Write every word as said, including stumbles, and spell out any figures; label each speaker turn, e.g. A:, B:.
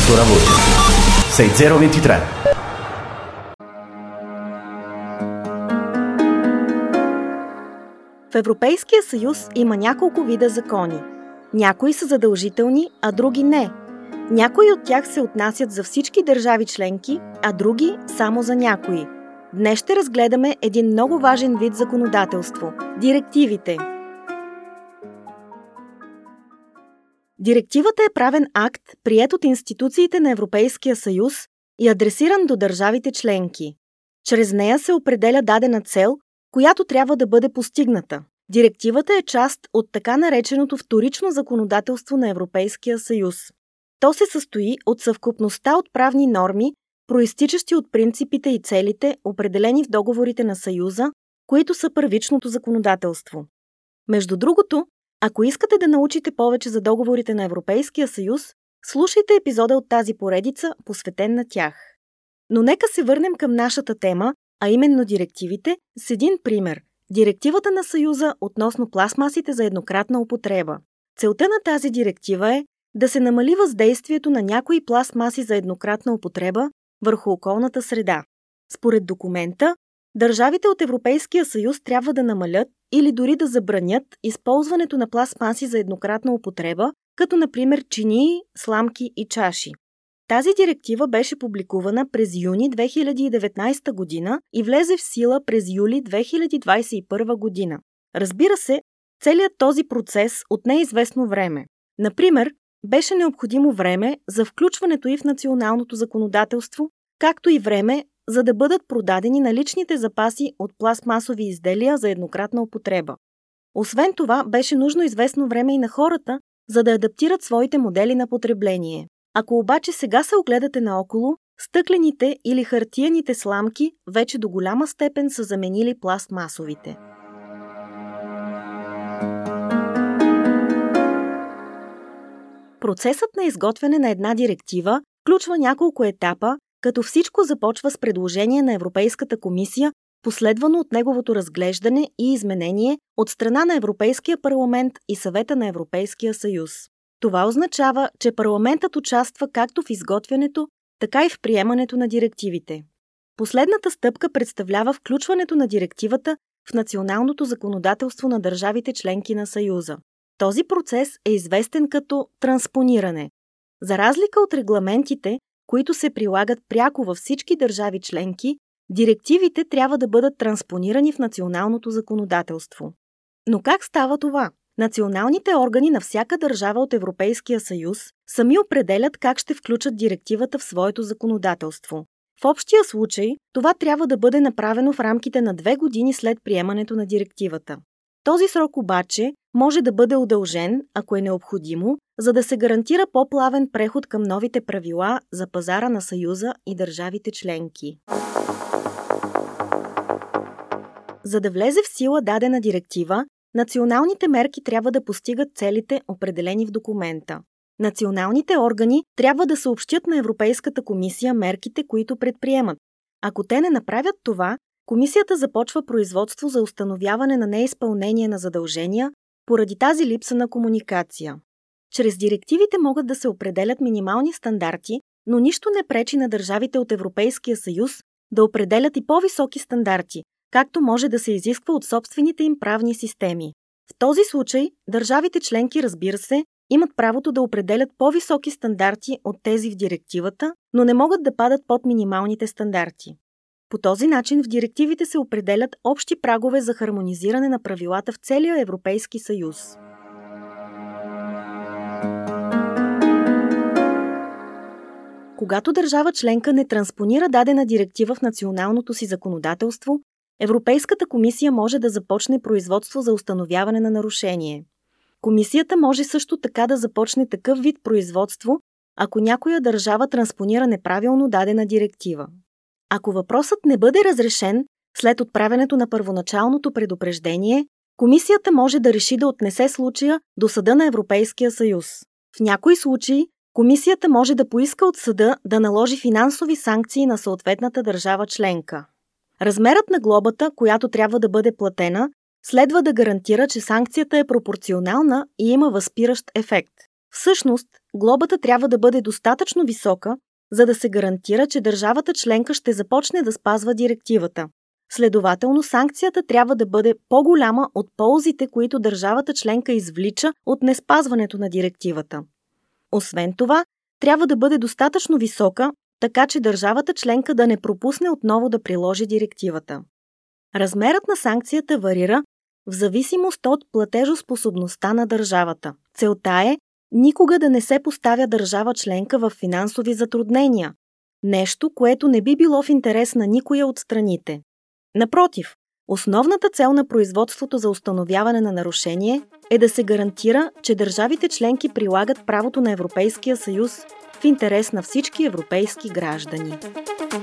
A: Cultura Voce. sei zero due tre.
B: В Европейския съюз има няколко вида закони. Някои са задължителни, а други не. Някои от тях се отнасят за всички държави членки, а други само за някои. Днес ще разгледаме един много важен вид законодателство – директивите. Директивата е правен акт, приет от институциите на Европейския съюз и адресиран до държавите членки. Чрез нея се определя дадена цел, която трябва да бъде постигната. Директивата е част от така нареченото вторично законодателство на Европейския съюз. То се състои от съвкупността от правни норми, произтичащи от принципите и целите, определени в договорите на Съюза, които са първичното законодателство. Между другото, ако искате да научите повече за договорите на Европейския съюз, слушайте епизода от тази поредица, посветен на тях. Но нека се върнем към нашата тема, а именно директивите, с един пример – Директивата на Съюза относно пластмасите за еднократна употреба. Целта на тази директива е да се намали въздействието на някои пластмаси за еднократна употреба върху околната среда. Според документа, държавите от Европейския съюз трябва да намалят или дори да забранят използването на пластмаси за еднократна употреба, като например чинии, сламки и чаши. Тази директива беше публикувана през юни две хиляди и деветнадесета година и влезе в сила през юли две хиляди двадесет и първа година. Разбира се, целият този процес отне известно време. Например, беше необходимо време за включването й в националното законодателство, както и време за да бъдат продадени наличните запаси от пластмасови изделия за еднократна употреба. Освен това, беше нужно известно време и на хората, за да адаптират своите модели на потребление. Ако обаче сега се огледате наоколо, стъклените или хартияните сламки вече до голяма степен са заменили пластмасовите. Процесът на изготвяне на една директива включва няколко етапа, като всичко започва с предложение на Европейската комисия, последвано от неговото разглеждане и изменение от страна на Европейския парламент и Съвета на Европейския съюз. Това означава, че парламентът участва както в изготвянето, така и в приемането на директивите. Последната стъпка представлява включването на директивата в националното законодателство на държавите членки на Съюза. Този процес е известен като транспониране. За разлика от регламентите, които се прилагат пряко във всички държави членки, директивите трябва да бъдат транспонирани в националното законодателство. Но как става това? Националните органи на всяка държава от Европейския съюз сами определят как ще включат директивата в своето законодателство. В общия случай, това трябва да бъде направено в рамките на две години след приемането на директивата. Този срок обаче може да бъде удължен, ако е необходимо, за да се гарантира по-плавен преход към новите правила за пазара на Съюза и държавите членки. За да влезе в сила дадена директива, националните мерки трябва да постигат целите, определени в документа. Националните органи трябва да съобщят на Европейската комисия мерките, които предприемат. Ако те не направят това, комисията започва производство за установяване на неизпълнение на задължения поради тази липса на комуникация. Чрез директивите могат да се определят минимални стандарти, но нищо не пречи на държавите от Европейския съюз да определят и по-високи стандарти, както може да се изисква от собствените им правни системи. В този случай, държавите членки, разбира се, имат правото да определят по-високи стандарти от тези в директивата, но не могат да падат под минималните стандарти. По този начин в директивите се определят общи прагове за хармонизиране на правилата в целия Европейски съюз. Когато държава членка не транспонира дадена директива в националното си законодателство, Европейската комисия може да започне производство за установяване на нарушение. Комисията може също така да започне такъв вид производство, ако някоя държава транспонира неправилно дадена директива. Ако въпросът не бъде разрешен след отправянето на първоначалното предупреждение, комисията може да реши да отнесе случая до Съда на Европейския съюз. В някои случаи комисията може да поиска от съда да наложи финансови санкции на съответната държава членка. Размерът на глобата, която трябва да бъде платена, следва да гарантира, че санкцията е пропорционална и има възпиращ ефект. Всъщност, глобата трябва да бъде достатъчно висока, за да се гарантира, че държавата членка ще започне да спазва директивата. Следователно, санкцията трябва да бъде по-голяма от ползите, които държавата членка извлича от неспазването на директивата. Освен това, трябва да бъде достатъчно висока, така че държавата членка да не пропусне отново да приложи директивата. Размерът на санкцията варира в зависимост от платежоспособността на държавата. Целта е никога да не се поставя държава членка в финансови затруднения, нещо, което не би било в интерес на никоя от страните. Напротив, основната цел на производството за установяване на нарушение е да се гарантира, че държавите членки прилагат правото на Европейския съюз в интерес на всички европейски граждани.